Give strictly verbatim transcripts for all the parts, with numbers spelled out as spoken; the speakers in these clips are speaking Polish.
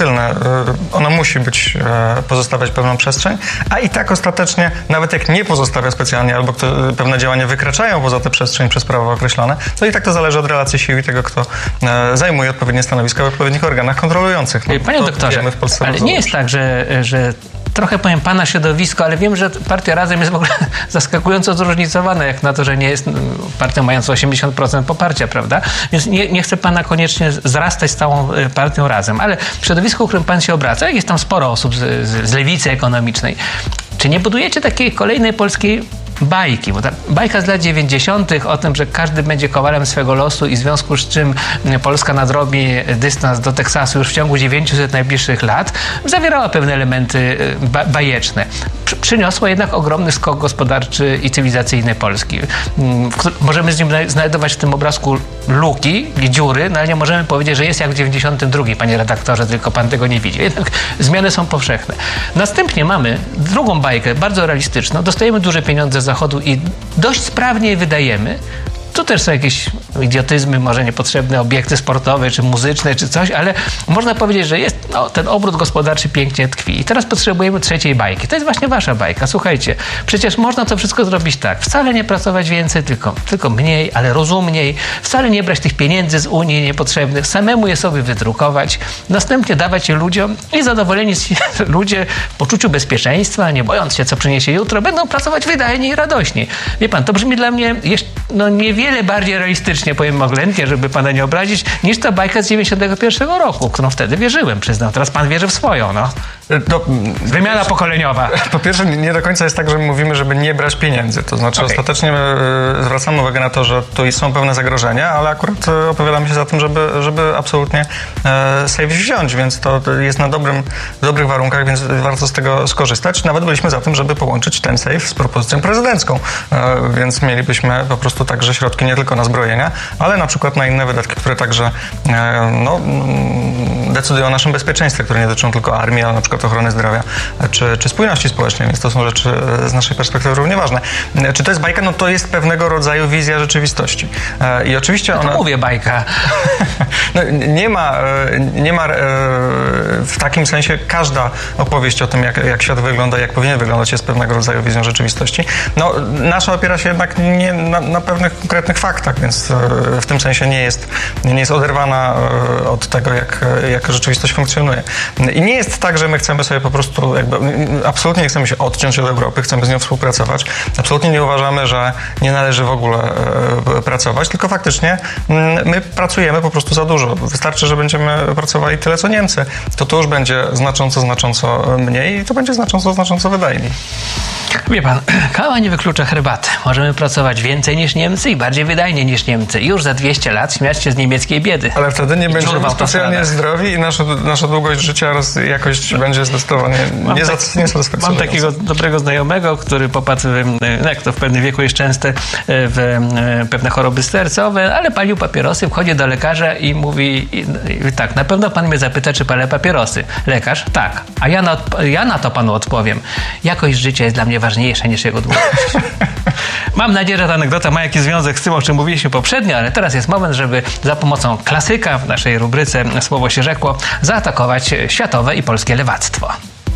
woltylne. Ono musi być, pozostawiać pewną przestrzeń, a i tak ostatecznie, nawet jak nie pozostawia specjalnie, albo kto, pewne działania wykraczają poza tę przestrzeń przez prawo określone, to i tak to zależy od relacji sił i tego, kto zajmuje odpowiednie stanowiska w odpowiednich organach kontrolujących. No, Panie doktorze, ale nie jest tak, że, że trochę powiem pana środowisko, ale wiem, że partia Razem jest w ogóle zaskakująco zróżnicowana, jak na to, że nie jest partią mającą osiemdziesiąt procent poparcia, prawda? Więc nie, nie chcę pana koniecznie zrastać z całą partią Razem, ale w środowisku, w którym pan się obraca, jest tam sporo osób z, z, z lewicy ekonomicznej. Czy nie budujecie takiej kolejnej polskiej bajki, bo ta bajka z lat dziewięćdziesiątych o tym, że każdy będzie kowalem swego losu i w związku z czym Polska nadrobi dystans do Teksasu już w ciągu dziewięciuset najbliższych lat, zawierała pewne elementy ba- bajeczne. Przy- przyniosła jednak ogromny skok gospodarczy i cywilizacyjny Polski. Możemy z nim znajdować w tym obrazku luki i dziury, no ale nie możemy powiedzieć, że jest jak w dziewięćdziesiątym drugim, panie redaktorze, tylko pan tego nie widzi. Jednak zmiany są powszechne. Następnie mamy drugą bajkę, bardzo realistyczną. Dostajemy duże pieniądze z Zachodu i dość sprawnie je wydajemy. Tu też są jakieś idiotyzmy, może niepotrzebne obiekty sportowe, czy muzyczne, czy coś, ale można powiedzieć, że jest, no, ten obrót gospodarczy pięknie tkwi. I teraz potrzebujemy trzeciej bajki. To jest właśnie wasza bajka. Słuchajcie, przecież można to wszystko zrobić tak. Wcale nie pracować więcej, tylko, tylko mniej, ale rozumniej. Wcale nie brać tych pieniędzy z Unii niepotrzebnych. Samemu je sobie wydrukować. Następnie dawać je ludziom i zadowoleni ludzie w poczuciu bezpieczeństwa, nie bojąc się, co przyniesie jutro, będą pracować wydajniej i radośniej. Wie pan, to brzmi dla mnie jeszcze, no niewiele wiele bardziej realistycznie, powiem oględnie, żeby pana nie obrazić, niż ta bajka z dziewięćdziesiątego pierwszego roku, którą wtedy wierzyłem, przyznam. Teraz pan wierzy w swoją, no. To, Wymiana po pokoleniowa. Po pierwsze, nie do końca jest tak, że mówimy, żeby nie brać pieniędzy. To znaczy, okay. ostatecznie my zwracamy uwagę na to, że tu są pewne zagrożenia, ale akurat opowiadamy się za tym, żeby, żeby absolutnie safe wziąć, więc to jest na dobrym, dobrych warunkach, więc warto z tego skorzystać. Nawet byliśmy za tym, żeby połączyć ten safe z propozycją prezydencką, więc mielibyśmy po prostu także środki nie tylko na zbrojenia, ale na przykład na inne wydatki, które także no, decydują o naszym bezpieczeństwie, które nie dotyczą tylko armii, ale na przykład ochrony zdrowia czy, czy spójności społecznej, więc to są rzeczy z naszej perspektywy równie ważne. Czy to jest bajka? No to jest pewnego rodzaju wizja rzeczywistości. I oczywiście ja ona... to mówię bajka. No, nie ma, nie ma w takim sensie każda opowieść o tym, jak, jak świat wygląda, jak powinien wyglądać, jest pewnego rodzaju wizją rzeczywistości. No, nasza opiera się jednak nie na, na pewnych konkretnych faktach, więc w tym sensie nie jest, nie jest oderwana od tego, jak, jak rzeczywistość funkcjonuje. I nie jest tak, że my chcemy sobie po prostu, jakby, absolutnie nie chcemy się odciąć od Europy, chcemy z nią współpracować. Absolutnie nie uważamy, że nie należy w ogóle e, pracować, tylko faktycznie m, my pracujemy po prostu za dużo. Wystarczy, że będziemy pracowali tyle, co Niemcy. To to już będzie znacząco, znacząco mniej i to będzie znacząco, znacząco wydajniej. Wie pan, kawa nie wyklucza herbaty. Możemy pracować więcej niż Niemcy i bardziej wydajnie niż Niemcy. Już za dwieście lat śmiać się z niemieckiej biedy. Ale wtedy nie będziemy specjalnie zdrowi i nasza, nasza długość życia oraz jakość będzie zdecydowanie niesatysfakcjonująca. Mam takiego dobrego znajomego, który popadł, w, jak to w pewnym wieku jest częste, w pewne choroby sercowe, ale palił papierosy, wchodzi do lekarza i mówi i tak, na pewno pan mnie zapyta, czy palę papierosy. Lekarz, tak. A ja na, ja na to panu odpowiem. Jakość życia jest dla mnie ważniejsza niż jego długość. Mam nadzieję, że ta anegdota ma jakiś związek z tym, o czym mówiliśmy poprzednio, ale teraz jest moment, żeby za pomocą klasyka w naszej rubryce Słowo się rzekło zaatakować światowe i polskie lewactwo.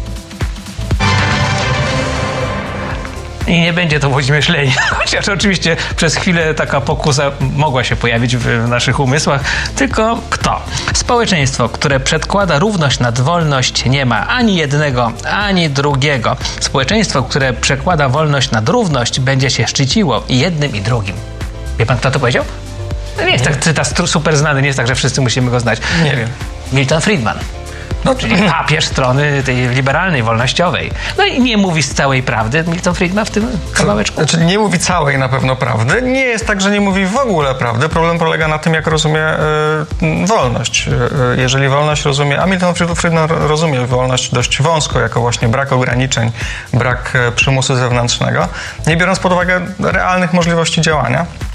I nie będzie to Włodzimierz Lenin, chociaż oczywiście przez chwilę taka pokusa mogła się pojawić w naszych umysłach. Tylko kto? Społeczeństwo, które przedkłada równość nad wolność, nie ma ani jednego, ani drugiego. Społeczeństwo, które przekłada wolność nad równość, będzie się szczyciło i jednym, i drugim. Wie pan, kto to powiedział? No nie jest tak cytat super znany, nie jest tak, że wszyscy musimy go znać. Nie wiem. Milton Friedman. No, czyli papież strony tej liberalnej, wolnościowej. No i nie mówi z całej prawdy Milton Friedman w tym kawałeczku. Znaczy nie mówi całej na pewno prawdy. Nie jest tak, że nie mówi w ogóle prawdy. Problem polega na tym, jak rozumie y, wolność. Y, jeżeli wolność rozumie, a Milton Friedman rozumie wolność dość wąsko, jako właśnie brak ograniczeń, brak przymusu zewnętrznego, nie biorąc pod uwagę realnych możliwości działania.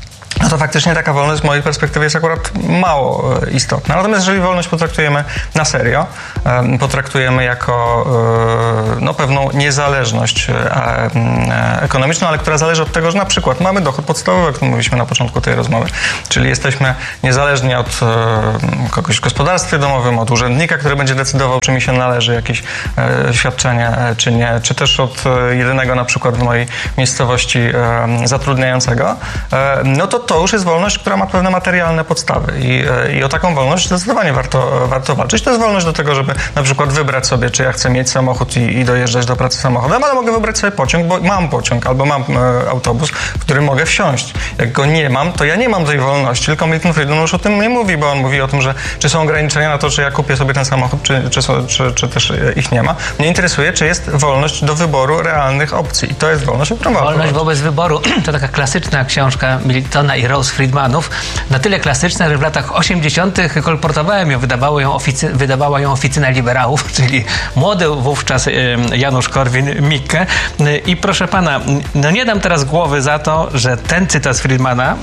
no to faktycznie taka wolność z mojej perspektywy jest akurat mało istotna. Natomiast jeżeli wolność potraktujemy na serio, potraktujemy jako no, pewną niezależność ekonomiczną, ale która zależy od tego, że na przykład mamy dochód podstawowy, jak mówiliśmy na początku tej rozmowy, czyli jesteśmy niezależni od kogoś w gospodarstwie domowym, od urzędnika, który będzie decydował, czy mi się należy jakieś świadczenie, czy nie, czy też od jedynego na przykład w mojej miejscowości zatrudniającego, no to to już jest wolność, która ma pewne materialne podstawy i, i o taką wolność zdecydowanie warto, warto walczyć. To jest wolność do tego, żeby na przykład wybrać sobie, czy ja chcę mieć samochód i, i dojeżdżać do pracy samochodem, ale mogę wybrać sobie pociąg, bo mam pociąg albo mam e, autobus, w który mogę wsiąść. Jak go nie mam, to ja nie mam tej wolności, tylko Milton Friedman już o tym nie mówi, bo on mówi o tym, że czy są ograniczenia na to, czy ja kupię sobie ten samochód, czy, czy, czy, czy też ich nie ma. Mnie interesuje, czy jest wolność do wyboru realnych opcji i to jest wolność, o którą warto Wolność wobec wyboru to taka klasyczna książka Miltona i Rose Friedmanów, na tyle klasyczna, że w latach osiemdziesiątych kolportowałem ją, wydawało ją oficy, wydawała ją Oficyna Liberałów, czyli młody wówczas Janusz Korwin-Mikke. I proszę pana, no nie dam teraz głowy za to, że ten cytat z Friedmana,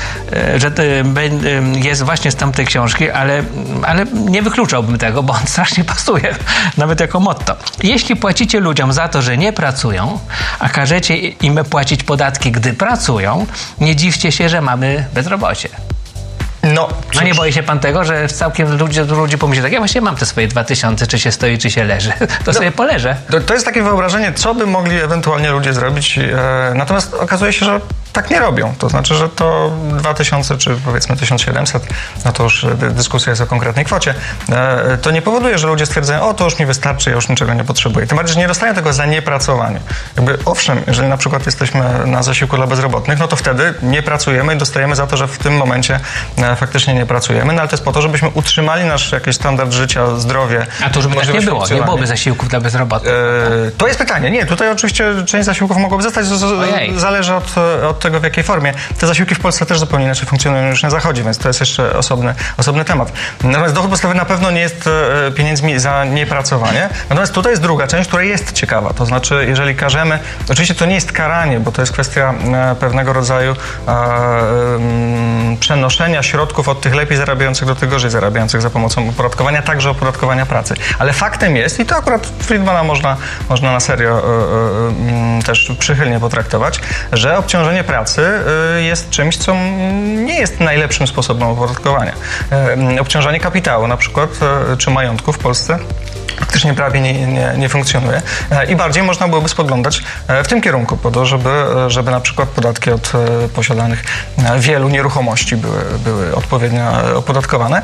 że jest właśnie z tamtej książki, ale, ale nie wykluczałbym tego, bo on strasznie pasuje, nawet jako motto. Jeśli płacicie ludziom za to, że nie pracują, a każecie im płacić podatki, gdy pracują, nie dziwcie się, że mamy bezrobocie. No, no nie boi się pan tego, że całkiem ludzie, ludzie pomyślą tak, ja właśnie mam te swoje dwa tysiące, czy się stoi, czy się leży. To no, sobie poleżę. To, to jest takie wyobrażenie, co by mogli ewentualnie ludzie zrobić. E, natomiast okazuje się, że tak nie robią. To znaczy, że to dwa tysiące czy powiedzmy tysiąc siedemset, no to już dyskusja jest o konkretnej kwocie, e, to nie powoduje, że ludzie stwierdzają, o to już mi wystarczy, ja już niczego nie potrzebuję. Tym bardziej, że nie dostają tego za niepracowanie. Jakby owszem, jeżeli na przykład jesteśmy na zasiłku dla bezrobotnych, no to wtedy nie pracujemy i dostajemy za to, że w tym momencie e, faktycznie nie pracujemy, no ale to jest po to, żebyśmy utrzymali nasz jakiś standard życia, zdrowie. A to już by tak nie było, nie byłoby zasiłków dla bezrobotnych. E, to jest pytanie. Nie, tutaj oczywiście część zasiłków mogłoby zostać, z, z, zależy od, od tego, w jakiej formie. Te zasiłki w Polsce też zupełnie inaczej funkcjonują niż na Zachodzie, więc to jest jeszcze osobny, osobny temat. Natomiast dochód podstawowy na pewno nie jest pieniędzmi za niepracowanie. Natomiast tutaj jest druga część, która jest ciekawa. To znaczy, jeżeli karzemy, oczywiście to nie jest karanie, bo to jest kwestia pewnego rodzaju e, e, przenoszenia środków od tych lepiej zarabiających do tych gorzej zarabiających za pomocą opodatkowania, także opodatkowania pracy. Ale faktem jest, i to akurat Friedmana można, można na serio e, e, też przychylnie potraktować, że obciążenie pracy jest czymś, co nie jest najlepszym sposobem opodatkowania. Obciążanie kapitału na przykład, czy majątku w Polsce faktycznie prawie nie, nie, nie funkcjonuje i bardziej można byłoby spoglądać w tym kierunku po to, żeby, żeby na przykład podatki od posiadanych wielu nieruchomości były, były odpowiednio opodatkowane,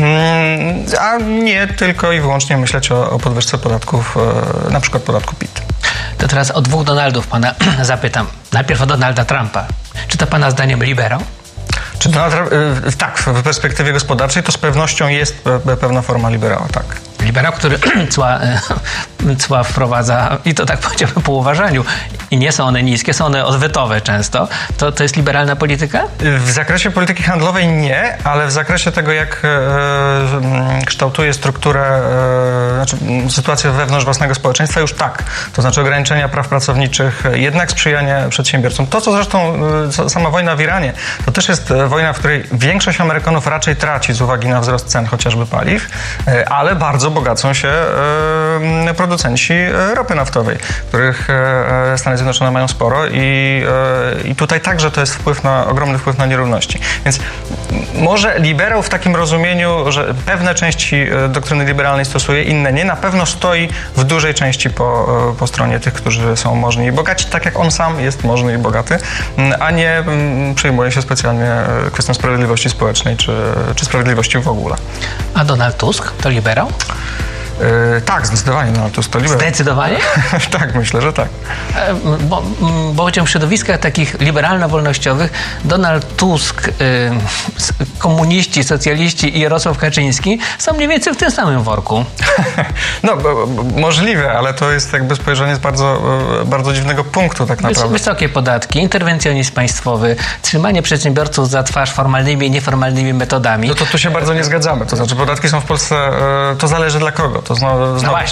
a nie tylko i wyłącznie myśleć o, o podwyżce podatków, na przykład podatku P I T. To teraz o dwóch Donaldów pana zapytam. Najpierw o Donalda Trumpa. Czy to pana zdaniem liberał? Czy Donald Trump, tak, w perspektywie gospodarczej to z pewnością jest pewna forma liberała, tak. Liberał, który cła, cła wprowadza, i to tak powiedziałbym po uważaniu, i nie są one niskie, są one odwetowe często, to, to jest liberalna polityka? W zakresie polityki handlowej nie, ale w zakresie tego, jak e, kształtuje strukturę, e, znaczy sytuację wewnątrz własnego społeczeństwa, już tak. To znaczy ograniczenia praw pracowniczych, jednak sprzyjanie przedsiębiorcom. To, co zresztą e, sama wojna w Iranie, to też jest wojna, w której większość Amerykanów raczej traci z uwagi na wzrost cen chociażby paliw, e, ale bardzo bogacą się e, producenci ropy naftowej, których e, Stany Zjednoczone mają sporo i, e, i tutaj także to jest wpływ na, ogromny wpływ na nierówności. Więc może liberał w takim rozumieniu, że pewne części doktryny liberalnej stosuje, inne nie, na pewno stoi w dużej części po, po stronie tych, którzy są możni i bogaci, tak jak on sam jest możny i bogaty, a nie przejmuje się specjalnie kwestią sprawiedliwości społecznej czy, czy sprawiedliwości w ogóle. A Donald Tusk to liberał? Yy, tak, zdecydowanie. No, to to zdecydowanie? Tak, myślę, że tak. Bo, bo w środowiskach takich liberalno-wolnościowych Donald Tusk, yy, komuniści, socjaliści i Jarosław Kaczyński są mniej więcej w tym samym worku. No, bo, bo, możliwe, ale to jest jakby spojrzenie z bardzo, bardzo dziwnego punktu tak naprawdę. Wysokie podatki, interwencjonizm państwowy, trzymanie przedsiębiorców za twarz formalnymi i nieformalnymi metodami. No to tu się bardzo nie zgadzamy. To znaczy podatki są w Polsce, to zależy dla kogo. To znowu, znowu, no właśnie.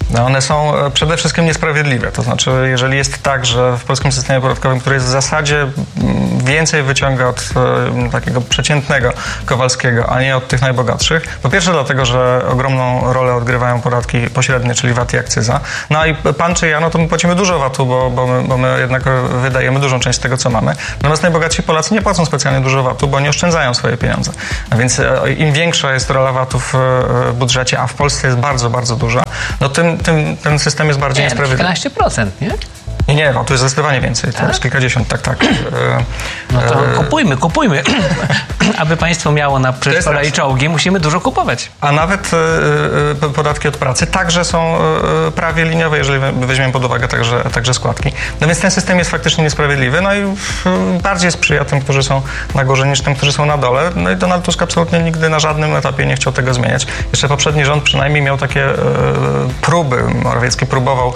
No one są przede wszystkim niesprawiedliwe. To znaczy, jeżeli jest tak, że w polskim systemie podatkowym, który jest w zasadzie więcej wyciąga od e, takiego przeciętnego Kowalskiego, a nie od tych najbogatszych. Po pierwsze dlatego, że ogromną rolę odgrywają podatki pośrednie, czyli V A T i akcyza. No i pan czy ja, no to my płacimy dużo V A T-u, bo, bo, my, bo my jednak wydajemy dużą część tego, co mamy. Natomiast najbogatsi Polacy nie płacą specjalnie dużo V A T-u, bo nie oszczędzają swoje pieniądze. A więc e, im większa jest rola V A T-u w e, budżecie, a w Polsce jest bardzo, bardzo duża, no tym, tym ten system jest bardziej nie, niesprawiedliwy. kilkanaście procent, nie? Nie, nie, no, to jest zdecydowanie więcej. To tak? jest kilkadziesiąt, tak, tak. No to kupujmy, kupujmy. Aby państwo miało na przedszkola i czołgi, musimy dużo kupować. A nawet y, podatki od pracy także są y, prawie liniowe, jeżeli weźmiemy pod uwagę także, także składki. No więc ten system jest faktycznie niesprawiedliwy, no i y, bardziej sprzyja tym, którzy są na górze, niż tym, którzy są na dole. No i Donald Tusk absolutnie nigdy na żadnym etapie nie chciał tego zmieniać. Jeszcze poprzedni rząd przynajmniej miał takie y, próby. Morawiecki próbował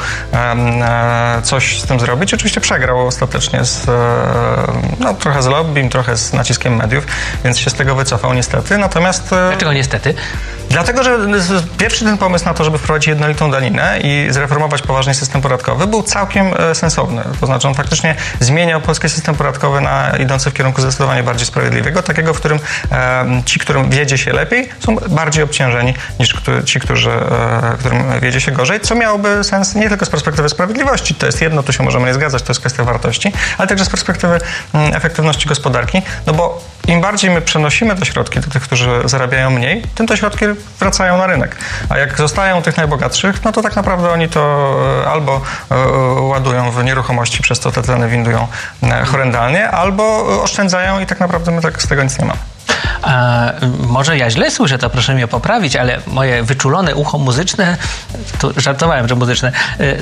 y, coś z tym zrobić. Oczywiście przegrał ostatecznie z, no, trochę z lobbym, trochę z naciskiem mediów, więc się z tego wycofał niestety. Natomiast... Dlaczego niestety? Dlatego, że pierwszy ten pomysł na to, żeby wprowadzić jednolitą daninę i zreformować poważnie system podatkowy, był całkiem sensowny. To znaczy on faktycznie zmieniał polski system podatkowy na idący w kierunku zdecydowanie bardziej sprawiedliwego, takiego, w którym e, ci, którym wiedzie się lepiej, są bardziej obciążeni niż ci, którzy, e, którym wiedzie się gorzej, co miałoby sens nie tylko z perspektywy sprawiedliwości, to jest jedno, tu się możemy nie zgadzać, to jest kwestia wartości, ale także z perspektywy m, efektywności gospodarki, no bo im bardziej my przenosimy te środki do tych, którzy zarabiają mniej, tym te środki wracają na rynek. A jak zostają u tych najbogatszych, no to tak naprawdę oni to albo ładują w nieruchomości, przez co te ceny windują horrendalnie, to oszczędzają i tak naprawdę my tak z tego nic nie mamy. A, może ja źle słyszę, to proszę mnie poprawić, ale moje wyczulone ucho muzyczne, tu żartowałem, że muzyczne,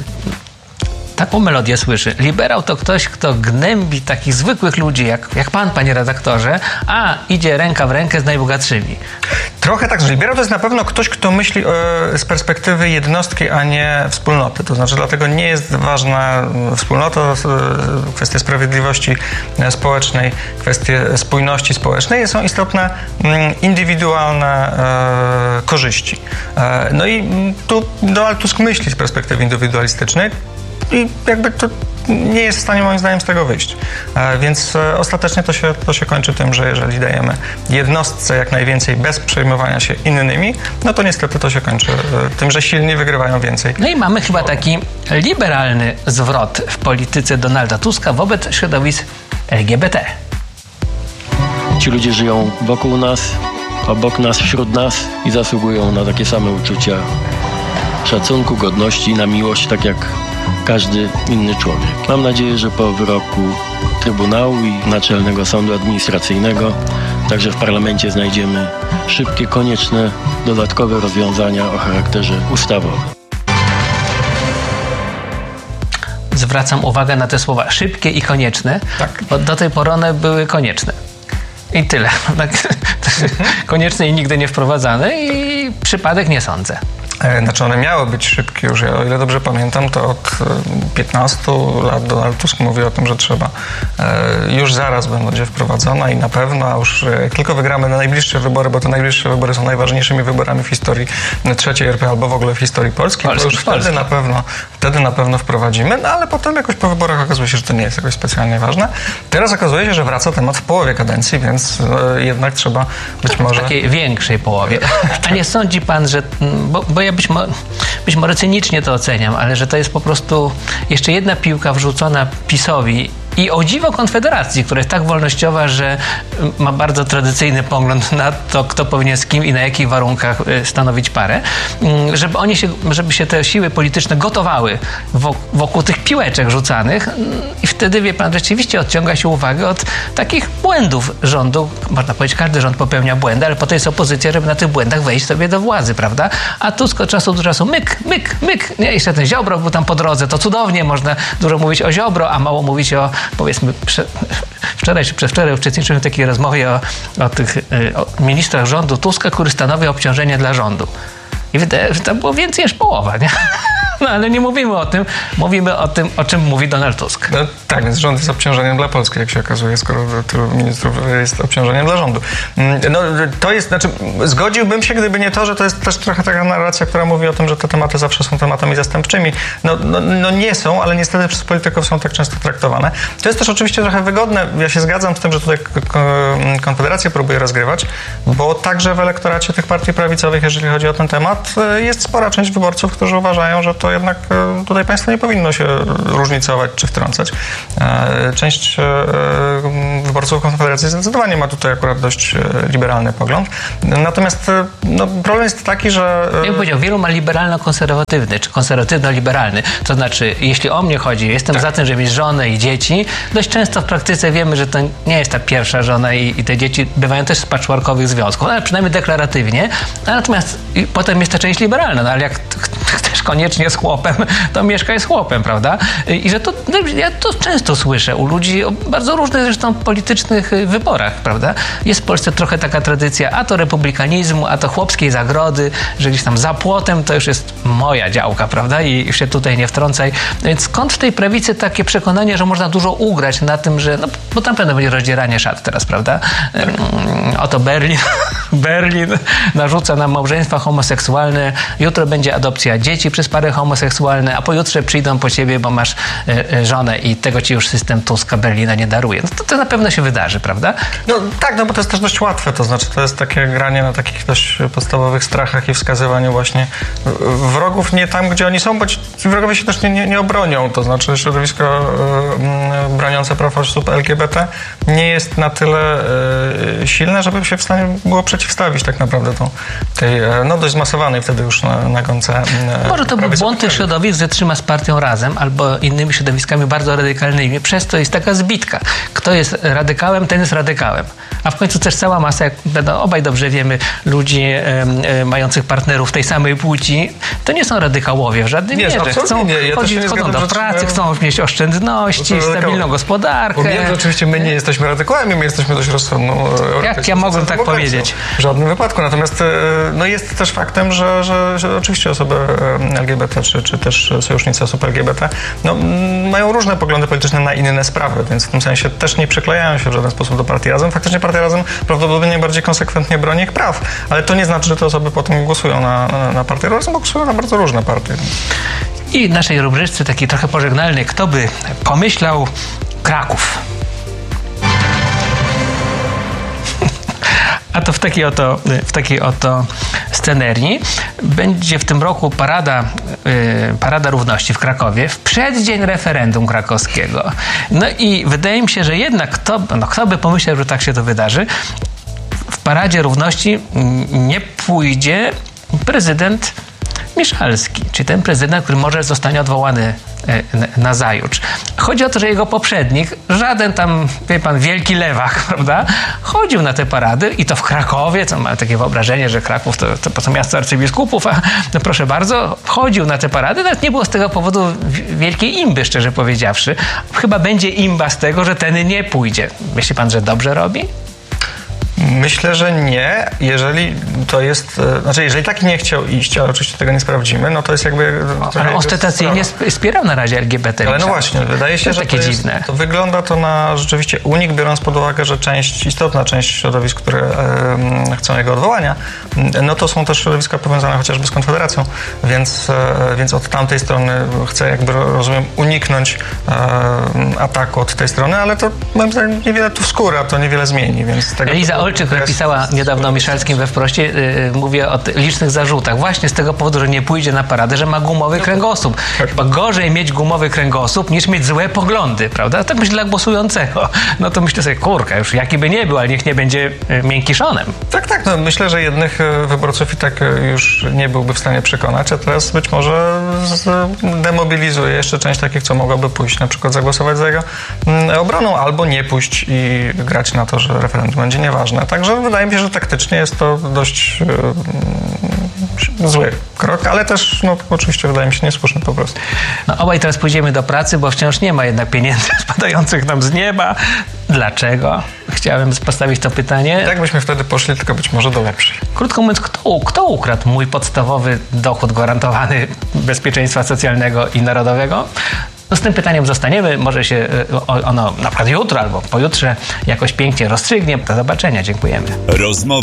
taką melodię słyszy. Liberał to ktoś, kto gnębi takich zwykłych ludzi, jak, jak pan, panie redaktorze, a idzie ręka w rękę z najbogatszymi. Trochę tak, że liberał to jest na pewno ktoś, kto myśli e, z perspektywy jednostki, a nie wspólnoty. To znaczy dlatego nie jest ważna wspólnota, e, kwestie sprawiedliwości społecznej, kwestie spójności społecznej. Są istotne m, indywidualne e, korzyści. E, no i tu Donald Tusk myśli z perspektywy indywidualistycznej, i jakby to nie jest w stanie moim zdaniem z tego wyjść. E, więc e, ostatecznie to się, to się kończy tym, że jeżeli dajemy jednostce jak najwięcej bez przejmowania się innymi, no to niestety to się kończy e, tym, że silni wygrywają więcej. No i mamy chyba taki liberalny zwrot w polityce Donalda Tuska wobec środowisk L G B T. Ci ludzie żyją wokół nas, obok nas, wśród nas i zasługują na takie same uczucia szacunku, godności, na miłość, tak jak każdy inny człowiek. Mam nadzieję, że po wyroku Trybunału i Naczelnego Sądu Administracyjnego także w parlamencie znajdziemy szybkie, konieczne, dodatkowe rozwiązania o charakterze ustawowym. Zwracam uwagę na te słowa szybkie i konieczne, tak. Bo do tej pory one były konieczne. I tyle. Konieczne i nigdy nie wprowadzane i przypadek nie sądzę. Znaczy one miały być szybkie już. Ja, o ile dobrze pamiętam, to od piętnastu lat Donald Tusk mówi o tym, że trzeba już zaraz będzie wprowadzona i na pewno, a już jak tylko wygramy na najbliższe wybory, bo te najbliższe wybory są najważniejszymi wyborami w historii trzeciej R P albo w ogóle w historii Polski, Polski to już Polski. wtedy na pewno wtedy na pewno wprowadzimy, no ale potem jakoś po wyborach okazuje się, że to nie jest jakoś specjalnie ważne. Teraz okazuje się, że wraca temat w połowie kadencji, więc jednak trzeba być może... W takiej większej połowie. A nie sądzi pan, że... Bo, bo ja być, mo, być może cynicznie to oceniam, ale że to jest po prostu jeszcze jedna piłka wrzucona PiS-owi i o dziwo Konfederacji, która jest tak wolnościowa, że ma bardzo tradycyjny pogląd na to, kto powinien z kim i na jakich warunkach stanowić parę, żeby oni się, żeby się te siły polityczne gotowały wokół tych piłeczek rzucanych i wtedy, wie pan, rzeczywiście odciąga się uwagę od takich błędów rządu. Można powiedzieć, każdy rząd popełnia błędy, ale po to jest opozycja, żeby na tych błędach wejść sobie do władzy, prawda? A Tusk od czasu do czasu myk, myk, myk. Nie, jeszcze ten Ziobro był tam po drodze, to cudownie, można dużo mówić o Ziobro, a mało mówić o, powiedzmy, prze, wczoraj czy przedwczoraj uczestniczyłem w takiej rozmowie o, o tych o ministrach rządu Tuska, który stanowi obciążenie dla rządu. I wydaje, że to było więcej niż połowa, nie? No ale nie mówimy o tym, mówimy o tym, o czym mówi Donald Tusk. No, tak, więc rząd jest obciążeniem dla Polski, jak się okazuje, skoro tylu ministrów jest obciążeniem dla rządu. No to jest, znaczy zgodziłbym się, gdyby nie to, że to jest też trochę taka narracja, która mówi o tym, że te tematy zawsze są tematami zastępczymi. No, no, no nie są, ale niestety przez polityków są tak często traktowane. To jest też oczywiście trochę wygodne. Ja się zgadzam z tym, że tutaj Konfederacja próbuje rozgrywać, bo także w elektoracie tych partii prawicowych, jeżeli chodzi o ten temat, jest spora część wyborców, którzy uważają, że to jednak tutaj państwo nie powinno się różnicować czy wtrącać. Część wyborców Konfederacji zdecydowanie ma tutaj akurat dość liberalny pogląd. Natomiast no, problem jest taki, że... Ja bym powiedział, wielu ma liberalno-konserwatywny, czy konserwatywno-liberalny. To znaczy, jeśli o mnie chodzi, jestem tak. za tym, żeby mieć żonę i dzieci. Dość często w praktyce wiemy, że to nie jest ta pierwsza żona i, i te dzieci bywają też z patchworkowych związków, ale przynajmniej deklaratywnie. Natomiast potem jest ta część liberalna, no ale jak chcesz koniecznie z chłopem, to mieszkaj z chłopem, prawda? I że to, ja to często słyszę u ludzi o bardzo różnych zresztą politycznych wyborach, prawda? Jest w Polsce trochę taka tradycja, a to republikanizmu, a to chłopskiej zagrody, że gdzieś tam za płotem to już jest moja działka, prawda? I już się tutaj nie wtrącaj. Więc skąd w tej prawicy takie przekonanie, że można dużo ugrać na tym, że, no bo tam pewno będzie rozdzieranie szat teraz, prawda? Tak. Oto Berlin, Berlin narzuca nam małżeństwa homoseksualne, jutro będzie adopcja dzieci przez pary homoseksualne, a pojutrze przyjdą po ciebie, bo masz e, żonę i tego ci już system Tuska Berlina nie daruje. No to, to na pewno się wydarzy, prawda? No tak, no bo to jest też dość łatwe, to znaczy to jest takie granie na takich dość podstawowych strachach i wskazywanie właśnie wrogów nie tam, gdzie oni są, bo ci wrogowie się też nie, nie, nie obronią, to znaczy środowisko y, broniące praw osób L G B T nie jest na tyle y, silne, żeby się w stanie było przeciwstawić tak naprawdę tą, tej no dość zmasowanej wtedy już na, na końcu. Może to był błąd tych środowisk, że trzyma z partią Razem albo innymi środowiskami bardzo radykalnymi. Przez to jest taka zbitka. Kto jest radykałem, ten jest radykałem. A w końcu też cała masa, jak no, obaj dobrze wiemy, ludzi e, e, mających partnerów tej samej płci, to nie są radykałowie w żadnym nie, mierze. Chcą nie. Ja chodzić, chodzą zgadzam, do pracy, chcą mieć oszczędności, stabilną gospodarkę. Wiem, że oczywiście my nie jesteśmy radykałami, my jesteśmy dość rozsądną. Jak ja mogłem tak powiedzieć? W żadnym wypadku. Natomiast no, jest też faktem, że, że, że oczywiście osoby L G B T, czy, czy też sojusznicy osób L G B T, no, mają różne poglądy polityczne na inne sprawy, więc w tym sensie też nie przyklejają się w żaden sposób do partii Razem. Faktycznie partia Razem prawdopodobnie bardziej konsekwentnie broni ich praw, ale to nie znaczy, że te osoby potem głosują na, na, na partię Razem, bo głosują na bardzo różne partie. I w naszej rubryczce takiej trochę pożegnalnej, kto by pomyślał Kraków. A to w takiej oto, w takiej oto scenerii będzie w tym roku parada, yy, parada równości w Krakowie w przeddzień referendum krakowskiego. No i wydaje mi się, że jednak kto, no kto by pomyślał, że tak się to wydarzy, w paradzie równości nie pójdzie prezydent Miszalski, czyli ten prezydent, który może zostanie odwołany nazajutrz. Chodzi o to, że jego poprzednik, żaden tam, wie pan, wielki lewak, prawda, chodził na te parady i to w Krakowie, co mam takie wyobrażenie, że Kraków to, to, to miasto arcybiskupów, a no proszę bardzo, chodził na te parady, nawet nie było z tego powodu wielkiej imby, szczerze powiedziawszy. Chyba będzie imba z tego, że ten nie pójdzie. Myśli pan, że dobrze robi? Myślę, że nie. Jeżeli to jest... Znaczy, jeżeli taki nie chciał iść, ale oczywiście tego nie sprawdzimy, no to jest jakby... Ale ostentacyjnie wspierał na razie L G B T. Ale no właśnie, wydaje się, to że takie to, jest, dziwne. to wygląda to na rzeczywiście unik, biorąc pod uwagę, że część, istotna część środowisk, które e, chcą jego odwołania, no to są też środowiska powiązane chociażby z Konfederacją, więc, e, więc od tamtej strony chce jakby, rozumiem, uniknąć e, ataku od tej strony, ale to moim zdaniem niewiele tu wskóra, to niewiele zmieni, więc... Tego Eliza Olczyk, która pisała niedawno o Miszalskim we Wproście, yy, mówię o licznych zarzutach. Właśnie z tego powodu, że nie pójdzie na paradę, że ma gumowy kręgosłup. Chyba gorzej mieć gumowy kręgosłup, niż mieć złe poglądy, prawda? Tak myślę dla głosującego. No to myślę sobie, kurka, już jaki by nie był, ale niech nie będzie miękkiszonem. Tak, tak. No myślę, że jednych wyborców i tak już nie byłby w stanie przekonać, a teraz być może demobilizuje jeszcze część takich, co mogłaby pójść, na przykład zagłosować za jego obroną, albo nie pójść i grać na to, że referendum będzie nieważne. Także wydaje mi się, że taktycznie jest to dość zły krok, ale też no, oczywiście wydaje mi się niesłuszny po prostu. No, obaj teraz pójdziemy do pracy, bo wciąż nie ma jednak pieniędzy spadających nam z nieba. Dlaczego? Chciałem postawić to pytanie. Jak byśmy wtedy poszli, tylko być może do lepszej. Krótko mówiąc, kto, kto ukradł mój podstawowy dochód gwarantowany bezpieczeństwa socjalnego i narodowego? No z tym pytaniem zostaniemy. Może się ono na przykład jutro albo pojutrze jakoś pięknie rozstrzygnie. Do zobaczenia. Dziękujemy. Rozmowa.